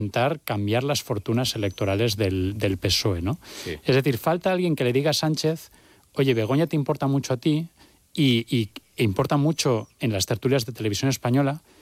intentar cambiar las fortunas electorales del PSOE, ¿no? Sí. Es decir, falta alguien que le diga a Sánchez, oye, Begoña te importa mucho a ti e importa mucho en las tertulias de Televisión Española,